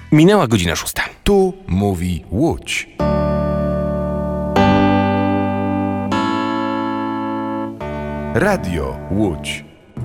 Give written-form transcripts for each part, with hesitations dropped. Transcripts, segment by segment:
Minęła godzina 6. Tu mówi Łódź. Radio Łódź.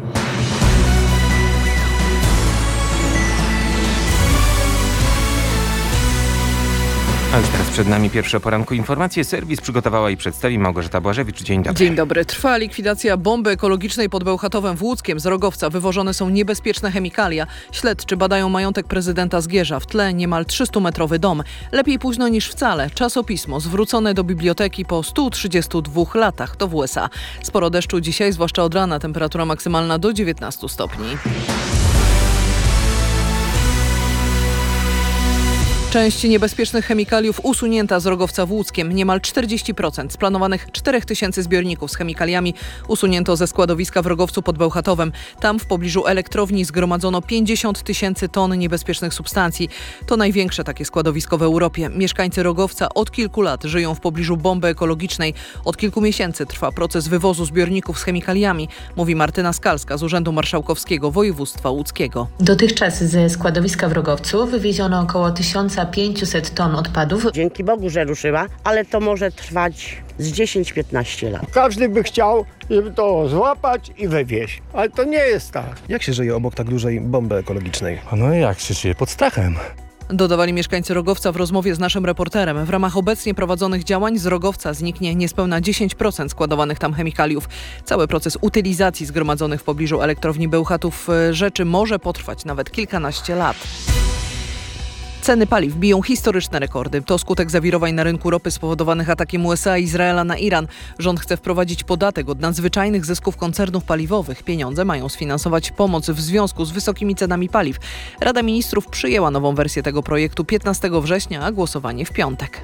A już teraz przed nami pierwsze poranku informacje. Serwis przygotowała i przedstawi Małgorzata Błażewicz. Dzień dobry. Dzień dobry. Trwa likwidacja bomby ekologicznej pod Bełchatowem w Łódzkiem. Z Rogowca wywożone są niebezpieczne chemikalia. Śledczy badają majątek prezydenta Zgierza. W tle niemal 300-metrowy dom. Lepiej późno niż wcale. Czasopismo zwrócone do biblioteki po 132 latach. To w USA. Sporo deszczu dzisiaj, zwłaszcza od rana. Temperatura maksymalna do 19 stopni. Część niebezpiecznych chemikaliów usunięta z Rogowca w Łódzkiem. Niemal 40% z planowanych 4000 zbiorników z chemikaliami usunięto ze składowiska w Rogowcu pod Bełchatowem. Tam w pobliżu elektrowni zgromadzono 50 000 ton niebezpiecznych substancji. To największe takie składowisko w Europie. Mieszkańcy Rogowca od kilku lat żyją w pobliżu bomby ekologicznej. Od kilku miesięcy trwa proces wywozu zbiorników z chemikaliami, mówi Martyna Skalska z Urzędu Marszałkowskiego Województwa Łódzkiego. Dotychczas ze składowiska w Rogowcu wywieziono około 1500 ton odpadów. Dzięki Bogu, że ruszyła, ale to może trwać z 10-15 lat. Każdy by chciał, żeby to złapać i wywieźć, ale to nie jest tak. Jak się żyje obok tak dużej bomby ekologicznej? No jak się żyje? Pod strachem. Dodawali mieszkańcy Rogowca w rozmowie z naszym reporterem. W ramach obecnie prowadzonych działań z Rogowca zniknie niespełna 10% składowanych tam chemikaliów. Cały proces utylizacji zgromadzonych w pobliżu elektrowni Bełchatów rzeczy może potrwać nawet kilkanaście lat. Ceny paliw biją historyczne rekordy. To skutek zawirowań na rynku ropy spowodowanych atakiem USA i Izraela na Iran. Rząd chce wprowadzić podatek od nadzwyczajnych zysków koncernów paliwowych. Pieniądze mają sfinansować pomoc w związku z wysokimi cenami paliw. Rada Ministrów przyjęła nową wersję tego projektu 15 września, a głosowanie w piątek.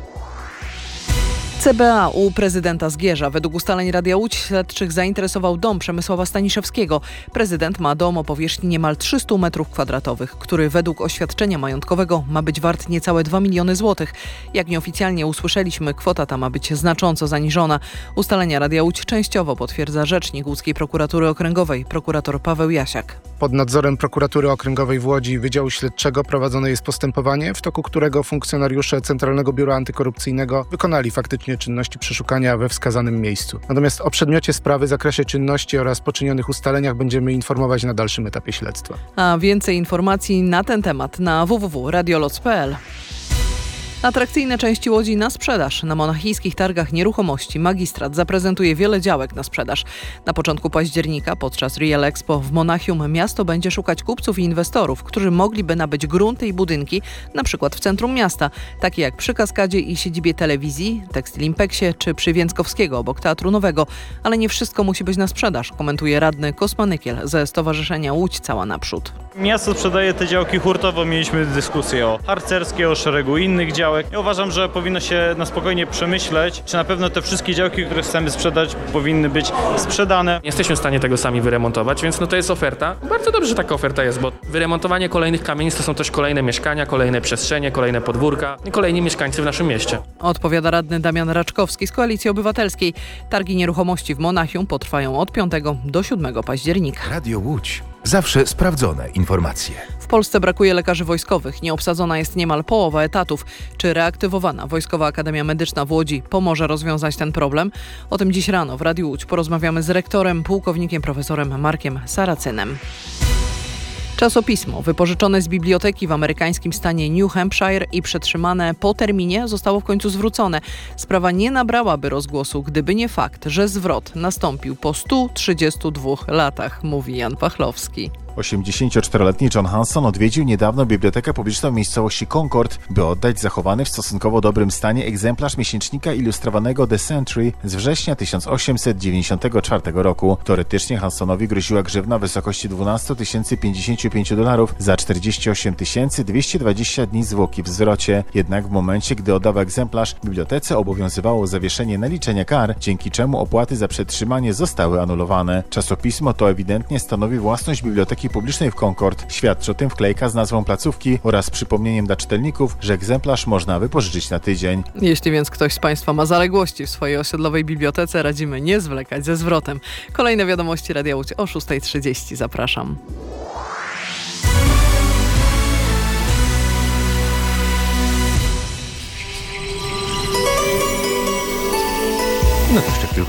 CBA u prezydenta Zgierza. Według ustaleń Radia Łódź śledczych zainteresował dom Przemysława Staniszewskiego. Prezydent ma dom o powierzchni niemal 300 m2, który według oświadczenia majątkowego ma być wart niecałe 2 miliony złotych. Jak nieoficjalnie usłyszeliśmy, kwota ta ma być znacząco zaniżona. Ustalenia Radia Łódź częściowo potwierdza rzecznik Łódzkiej Prokuratury Okręgowej, prokurator Paweł Jasiak. Pod nadzorem Prokuratury Okręgowej w Łodzi Wydziału Śledczego prowadzone jest postępowanie, w toku którego funkcjonariusze Centralnego Biura Antykorupcyjnego wykonali faktycznie czynności przeszukania we wskazanym miejscu. Natomiast o przedmiocie sprawy, zakresie czynności oraz poczynionych ustaleniach będziemy informować na dalszym etapie śledztwa. A więcej informacji na ten temat na www.radioloc.pl. Atrakcyjne części Łodzi na sprzedaż. Na monachijskich targach nieruchomości Magistrat zaprezentuje wiele działek na sprzedaż. Na początku października podczas Real Expo w Monachium miasto będzie szukać kupców i inwestorów, którzy mogliby nabyć grunty i budynki, na przykład w centrum miasta, takie jak przy Kaskadzie i siedzibie telewizji, Tekstil Impeksie czy przy Więckowskiego obok Teatru Nowego. Ale nie wszystko musi być na sprzedaż, komentuje radny Kosma Nykiel ze Stowarzyszenia Łódź Cała Naprzód. Miasto sprzedaje te działki hurtowo. Mieliśmy dyskusję o harcerskiej, o szeregu innych działek. Ja uważam, że powinno się na spokojnie przemyśleć, czy na pewno te wszystkie działki, które chcemy sprzedać, powinny być sprzedane. Nie jesteśmy w stanie tego sami wyremontować, więc to jest oferta. Bardzo dobrze, że taka oferta jest, bo wyremontowanie kolejnych kamienic to są też kolejne mieszkania, kolejne przestrzenie, kolejne podwórka i kolejni mieszkańcy w naszym mieście. Odpowiada radny Damian Raczkowski z Koalicji Obywatelskiej. Targi nieruchomości w Monachium potrwają od 5 do 7 października. Radio Łódź. Zawsze sprawdzone informacje. W Polsce brakuje lekarzy wojskowych. Nieobsadzona jest niemal połowa etatów. Czy reaktywowana Wojskowa Akademia Medyczna w Łodzi pomoże rozwiązać ten problem? O tym dziś rano w Radiu Łódź porozmawiamy z rektorem, pułkownikiem profesorem Markiem Saracynem. Czasopismo wypożyczone z biblioteki w amerykańskim stanie New Hampshire i przetrzymane po terminie zostało w końcu zwrócone. Sprawa nie nabrałaby rozgłosu, gdyby nie fakt, że zwrot nastąpił po 132 latach, mówi Jan Pachlowski. 84-letni John Hanson odwiedził niedawno bibliotekę publiczną w miejscowości Concord, by oddać zachowany w stosunkowo dobrym stanie egzemplarz miesięcznika ilustrowanego The Century z września 1894 roku. Teoretycznie Hansonowi groziła grzywna w wysokości $12,055 za 48 220 dni zwłoki w zwrocie. Jednak w momencie, gdy oddawał egzemplarz, bibliotece obowiązywało zawieszenie naliczenia kar, dzięki czemu opłaty za przetrzymanie zostały anulowane. Czasopismo to ewidentnie stanowi własność biblioteki publicznej w Concord. Świadczy o tym wklejka z nazwą placówki oraz przypomnieniem dla czytelników, że egzemplarz można wypożyczyć na tydzień. Jeśli więc ktoś z Państwa ma zaległości w swojej osiedlowej bibliotece, radzimy nie zwlekać ze zwrotem. Kolejne wiadomości Radia Łódź o 6:30. Zapraszam.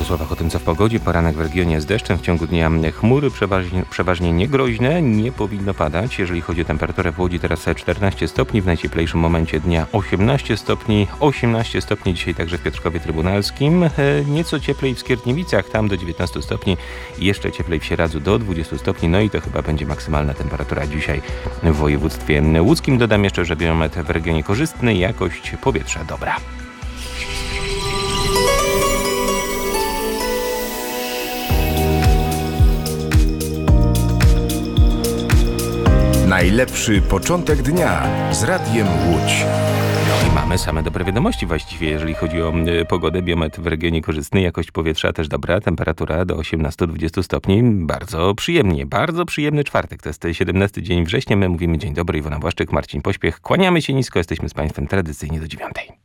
słowach o tym, co w pogodzie. Poranek w regionie z deszczem, w ciągu dnia chmury przeważnie niegroźne, nie powinno padać. Jeżeli chodzi o temperaturę w Łodzi, teraz 14 stopni, w najcieplejszym momencie dnia 18 stopni dzisiaj także w Piotrkowie Trybunalskim, nieco cieplej w Skierniewicach, tam do 19 stopni, jeszcze cieplej w Sieradzu do 20 stopni, no i to chyba będzie maksymalna temperatura dzisiaj w województwie łódzkim. Dodam jeszcze, że biometr w regionie korzystny, jakość powietrza dobra. Najlepszy początek dnia z Radiem Łódź. I mamy same dobre wiadomości właściwie, jeżeli chodzi o pogodę. Biometr w regionie korzystny, jakość powietrza też dobra, temperatura do 18-20 stopni. Bardzo przyjemny czwartek. To jest 17 dzień września. My mówimy dzień dobry, Iwona Błaszczyk, Marcin Pośpiech. Kłaniamy się nisko, jesteśmy z Państwem tradycyjnie do 9.